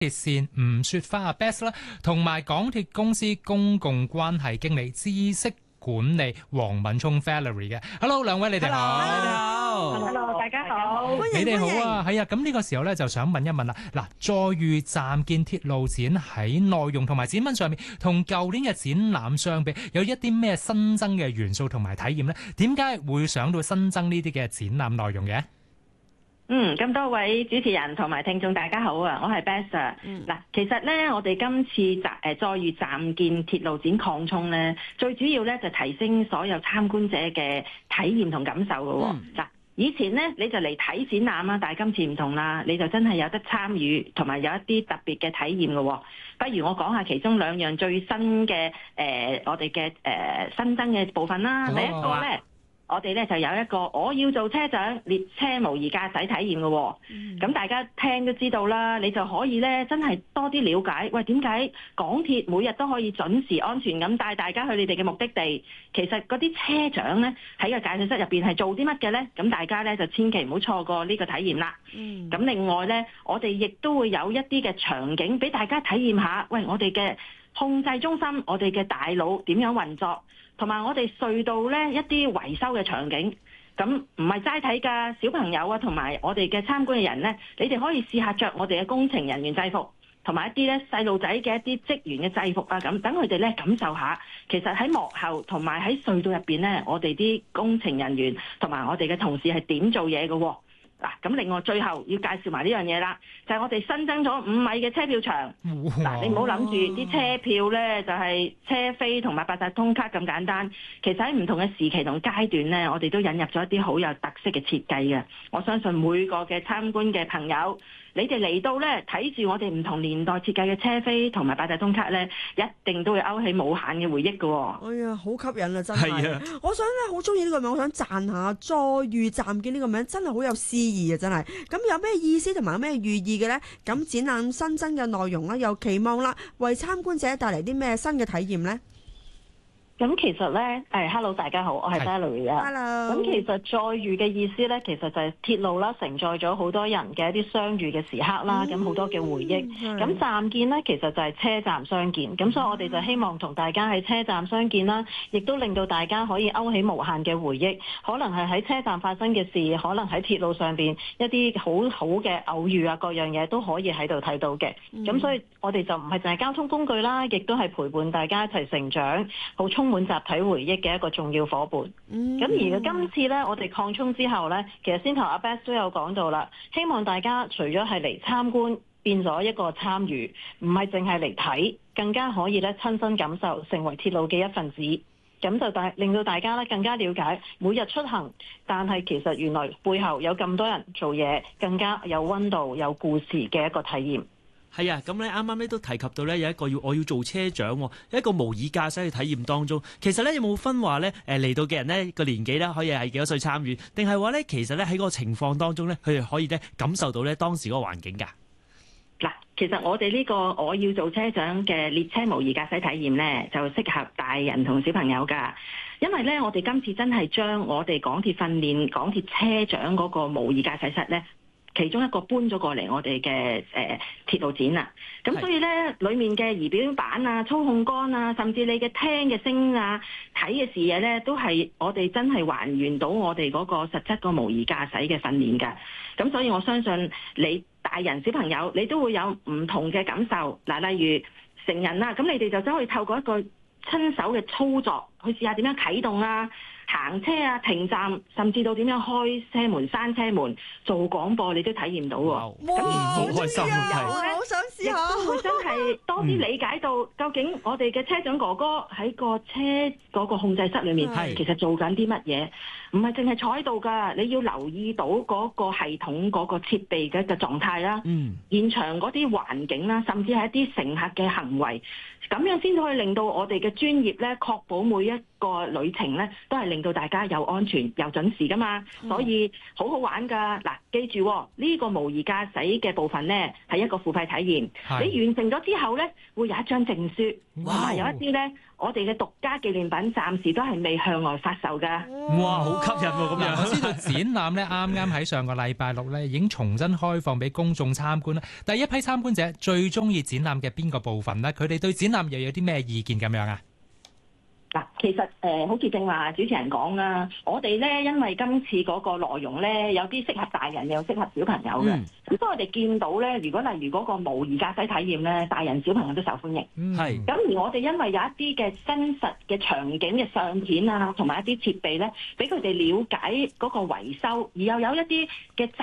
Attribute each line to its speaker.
Speaker 1: 鐵線吳雪花阿 Best 啦，同埋港鐵公司公共關係經理知識管理黃敏聰 Valerie 嘅。Hello， 兩位你哋好。
Speaker 2: Hello， 大家好。
Speaker 1: 你哋好啊，係啊。咁呢個時候咧，就想問一問啦。嗱，載譽暫見鐵路展喺內容同埋展品上面，同舊年嘅展覽相比，有一啲咩新增嘅元素同埋體驗咧？點解會想到新增呢啲嘅展覽內容嘅？
Speaker 2: 咁多位主持人同埋聽眾大家好啊，我係 Best 啊。其實咧，我哋今次載譽暫見鐵路展擴充咧，最主要咧就提升所有參觀者嘅體驗同感受嘅。以前咧你就嚟睇展覽啦，但係今次唔同啦，你就真係有得參與同埋有一啲特別嘅體驗嘅。不如我講下其中兩樣最新嘅我哋嘅新增嘅部分啦。第一個咧。我哋咧就有一個我要做車長列車模擬駕駛體驗嘅。咁大家聽都知道啦，你就可以咧真係多啲了解，喂，點解港鐵每日都可以準時安全咁帶大家去你哋嘅目的地？其實嗰啲車長咧喺個駕駛室入邊係做啲乜嘅咧？咁大家咧就千祈唔好錯過呢個體驗啦。咁另外咧，我哋亦都會有一啲嘅場景俾大家體驗下，喂，我哋嘅控制中心，我哋嘅大腦點樣運作？同埋我哋隧道咧一啲維修嘅場景，咁唔係齋睇㗎，小朋友啊，同埋我哋嘅參觀嘅人咧，你哋可以試下着我哋嘅工程人員制服，同埋一啲咧細路仔嘅一啲職員嘅制服啊，咁等佢哋咧感受下，其實喺幕後同埋喺隧道入邊咧，我哋啲工程人員同埋我哋嘅同事係點做嘢嘅喎。咁另外最後要介紹埋呢樣嘢啦，就係我哋新增咗5米嘅車票牆。你唔好諗住啲車票咧就係車飛同埋八達通卡咁簡單，其實喺唔同嘅時期同階段咧，我哋都引入咗一啲好有特色嘅設計嘅。我相信每個嘅參觀嘅朋友，你哋嚟到咧睇住我哋唔同年代設計嘅車飛同埋八達通卡咧，一定都會勾起無限嘅回憶嘅。
Speaker 3: 哎呀，好吸引啊！真係，我想咧好中意呢個名，我想讚下載譽暫見呢個名，真係好有詩意啊！真係，咁有咩意思同埋有咩寓意嘅咧？咁展覽新增嘅內容啦，又期望啦，為參觀者帶嚟啲咩新嘅體驗咧？
Speaker 2: 咁其實咧，Hello 大家好，我係 Valerie 啊。
Speaker 3: Hello。
Speaker 2: 咁其實載譽嘅意思咧，其實就係鐵路啦，承載咗好多人嘅一啲相遇嘅時刻啦，咁好多嘅回憶。咁暫見咧，其實就係車站相見。咁所以我哋就希望同大家喺車站相見啦，亦都令到大家可以勾起無限嘅回憶。可能係喺車站發生嘅事，可能喺鐵路上邊一啲好好嘅偶遇啊，各樣嘢都可以喺度睇到嘅。咁所以我哋就唔係淨係交通工具啦，亦都係陪伴大家一齊成長，好充滿集體回憶嘅一個重要夥伴。咁而今次咧，我哋擴充之後咧，其實先頭阿 Beth 都有講到啦，希望大家除咗係嚟參觀，變咗一個參與，唔係淨係嚟睇，更加可以咧親身感受，成為鐵路嘅一份子。咁就令到大家咧更加了解每日出行，但係其實原來背後有咁多人做嘢，更加有溫度、有故事嘅一個體驗。
Speaker 4: 係啊，咁咧啱啱咧都提及到咧有一個我要做車長，一個模擬駕駛嘅體驗當中，其實咧有冇分話咧嚟到嘅人咧個年紀咧可以係幾多歲參與，定係話咧其實咧喺嗰個情況當中咧佢哋可以咧感受到咧當時嗰個環境㗎？
Speaker 2: 嗱，其實我哋呢個我要做車長嘅列車模擬駕駛體驗咧，就適合大人同小朋友㗎，因為咧我哋今次真係將我哋港鐵訓練港鐵車長嗰個模擬駕駛室咧，其中一個搬咗過嚟我哋嘅鐵路展啊，咁所以咧裡面嘅儀表板啊、操控桿啊，甚至你嘅聽嘅聲啊、睇嘅視野咧，都係我哋真係還原到我哋嗰個實質個模擬駕駛嘅訓練㗎。咁所以我相信你大人小朋友你都會有唔同嘅感受。嗱，例如成人啦，咁你哋就真可以透過一個親手嘅操作去試下點樣啟動啊、行車啊、停站，甚至到點樣開車門、閂車門、做廣播，你都體驗到喎。咁
Speaker 3: 好開心啊！
Speaker 2: 我想試下，亦都會真係多啲理解到究竟我哋嘅車長哥哥喺個車嗰個控制室裏面，其實做緊啲乜嘢？唔係淨係坐喺度㗎，你要留意到嗰個系統嗰個設備嘅狀態啦，現場嗰啲環境啦，甚至係一啲乘客嘅行為，咁樣先可以令到我哋嘅專業咧，確保每一一個旅程咧都係令到大家又安全又準時噶嘛，所以好好玩噶。嗱，記住呢個模擬駕駛嘅部分咧係一個付費體驗，你完成咗之後咧會有一張證書，同埋有一啲咧我哋嘅獨家紀念品，暫時都係未向外發售噶。
Speaker 4: 哇，好吸引喎！咁樣
Speaker 1: 我知道展覽咧啱啱喺上個禮拜六咧已經重新開放俾公眾參觀啦。第一批參觀者最中意展覽嘅邊個部分咧？佢哋對展覽又有啲咩意見咁樣啊？
Speaker 2: 嗱，其實好似正話主持人講啦，我哋咧因為今次嗰個內容咧有啲適合大人又適合小朋友嘅，咁所以我哋見到咧，如果例如嗰個模擬駕駛體驗咧，大人小朋友都受歡迎。
Speaker 4: 係。
Speaker 2: 咁而我哋因為有一啲嘅真實嘅場景嘅相片啊，同埋一啲設備咧，俾佢哋了解嗰個維修，而又有一啲嘅